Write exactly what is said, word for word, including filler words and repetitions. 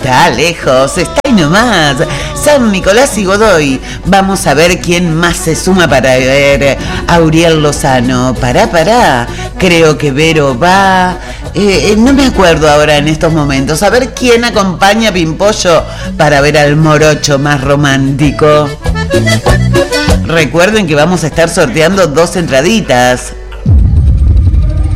está lejos, está ahí nomás. San Nicolás y Godoy. Vamos a ver quién más se suma para ver a Uriel Lozano. Pará, pará. Creo que Vero va. Eh, no me acuerdo ahora en estos momentos. A ver quién acompaña a Pimpollo para ver al morocho más romántico. Recuerden que vamos a estar sorteando dos entraditas.